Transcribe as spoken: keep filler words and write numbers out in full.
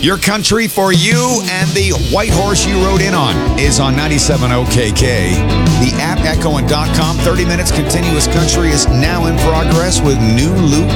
Your country for you, and the white horse you rode in on is on ninety-seven point oh K K. The app, Echo, and dot com. thirty minutes continuous country is now in progress with new loop